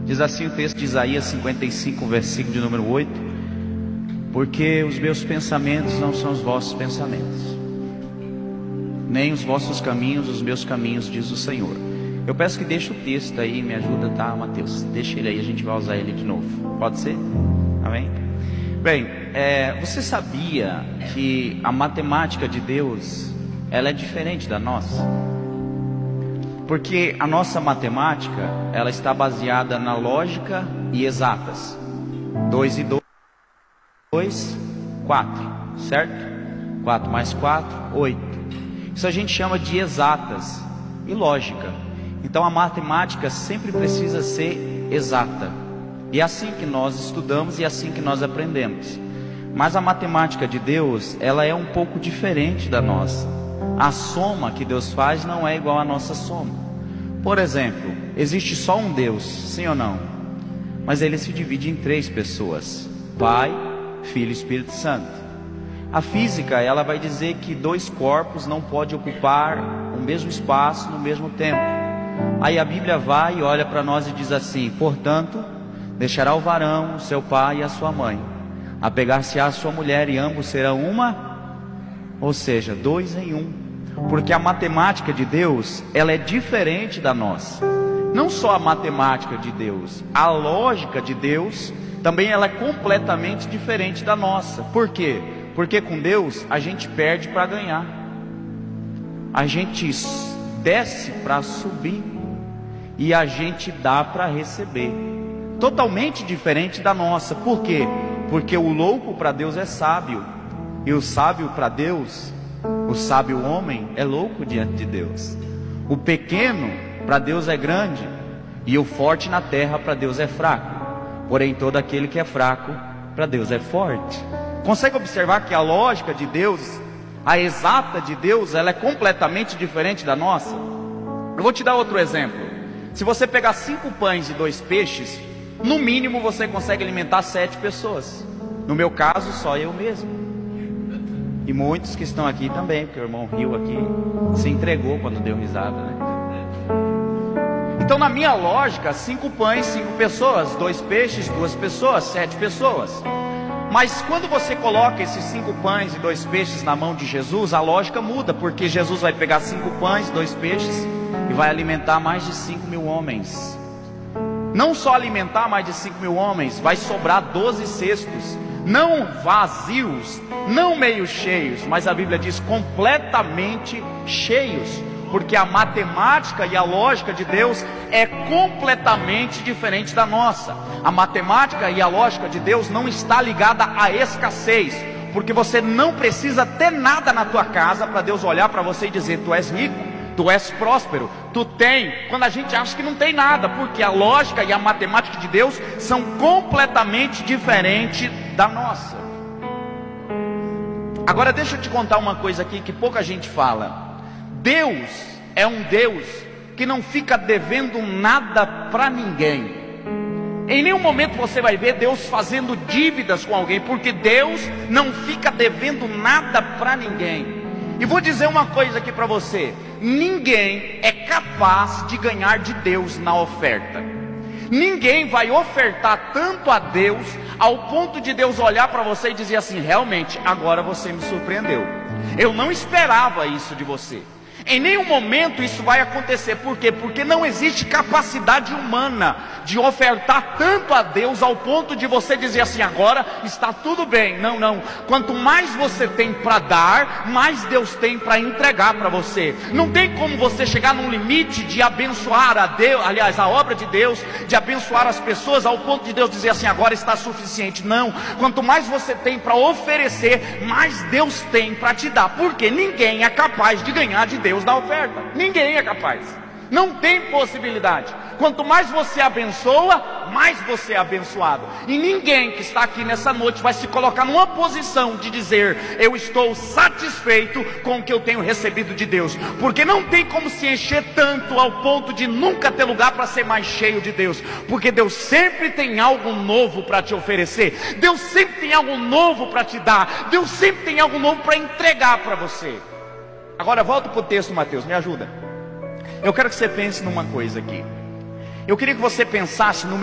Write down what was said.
Diz assim o texto de Isaías 55, versículo de número 8: porque os meus pensamentos não são os vossos pensamentos, nem os vossos caminhos os meus caminhos, diz o Senhor. Eu peço que deixe o texto aí, me ajuda, tá, Mateus? Deixa ele aí, a gente vai usar ele de novo, pode ser? Amém? Bem, você sabia que a matemática de Deus, ela é diferente da nossa? Porque a nossa matemática, ela está baseada na lógica e exatas. 2 e 2, 4, certo? 4 mais 4, 8. Isso a gente chama de exatas e lógica. Então a matemática sempre precisa ser exata. E é assim que nós estudamos e é assim que nós aprendemos. Mas a matemática de Deus, ela é um pouco diferente da nossa. A soma que Deus faz não é igual à nossa soma. Por exemplo, existe só um Deus, sim ou não? Mas ele se divide em 3 pessoas: Pai, Filho e Espírito Santo. A física, ela vai dizer que 2 corpos não podem ocupar o mesmo espaço no mesmo tempo. Aí a Bíblia vai e olha para nós e diz assim: portanto, deixará o varão, o seu pai e a sua mãe, apegar-se-á a sua mulher, e ambos serão uma, ou seja, 2 em 1. Porque a matemática de Deus, ela é diferente da nossa. Não só a matemática de Deus, a lógica de Deus também ela é completamente diferente da nossa. Por quê? Porque com Deus a gente perde para ganhar, a gente desce para subir, e a gente dá para receber. Totalmente diferente da nossa. Por quê? Porque o louco para Deus é sábio, e o sábio para Deus, o sábio homem é louco diante de Deus. O pequeno para Deus é grande, e o forte na terra para Deus é fraco. Porém todo aquele que é fraco para Deus é forte. Consegue observar que a lógica de Deus, a exata de Deus, ela é completamente diferente da nossa? Eu vou te dar outro exemplo. Se você pegar 5 pães e 2 peixes, no mínimo você consegue alimentar 7 pessoas. No meu caso, só eu mesmo. E muitos que estão aqui também, porque o irmão riu aqui, se entregou quando deu risada, né? Então na minha lógica, 5 pães, 5 pessoas, 2 peixes, 2 pessoas, 7 pessoas. Mas quando você coloca esses 5 pães e 2 peixes na mão de Jesus, a lógica muda, porque Jesus vai pegar 5 pães, 2 peixes e vai alimentar mais de 5.000 homens. Não só alimentar mais de 5.000 homens, vai sobrar 12 cestos, não vazios, não meio cheios, mas a Bíblia diz completamente cheios, porque a matemática e a lógica de Deus é completamente diferente da nossa. A matemática e a lógica de Deus não está ligada à escassez, porque você não precisa ter nada na tua casa para Deus olhar para você e dizer: tu és rico, tu és próspero, tu tem, quando a gente acha que não tem nada, porque a lógica e a matemática de Deus são completamente diferentes da nossa. Agora deixa eu te contar uma coisa aqui que pouca gente fala. Deus é um Deus que não fica devendo nada para ninguém. Em nenhum momento você vai ver Deus fazendo dívidas com alguém, porque Deus não fica devendo nada para ninguém. E vou dizer uma coisa aqui para você: ninguém é capaz de ganhar de Deus na oferta. Ninguém vai ofertar tanto a Deus ao ponto de Deus olhar para você e dizer assim: realmente, agora você me surpreendeu, eu não esperava isso de você. Em nenhum momento isso vai acontecer. Por quê? Porque não existe capacidade humana de ofertar tanto a Deus ao ponto de você dizer assim: agora está tudo bem. Não, não. Quanto mais você tem para dar, mais Deus tem para entregar para você. Não tem como você chegar num limite de abençoar a Deus, aliás, a obra de Deus, de abençoar as pessoas ao ponto de Deus dizer assim: agora está suficiente. Não. Quanto mais você tem para oferecer, mais Deus tem para te dar. Porque ninguém é capaz de ganhar de Deus da oferta. Ninguém é capaz. Não tem possibilidade. Quanto mais você abençoa, mais você é abençoado. E ninguém que está aqui nessa noite vai se colocar numa posição de dizer: eu estou satisfeito com o que eu tenho recebido de Deus. Porque não tem como se encher tanto ao ponto de nunca ter lugar para ser mais cheio de Deus. Porque Deus sempre tem algo novo para te oferecer. Deus sempre tem algo novo para te dar. Deus sempre tem algo novo para entregar para você. Agora volta para o texto, Mateus, me ajuda. Eu quero que você pense numa coisa aqui. Eu queria que você pensasse no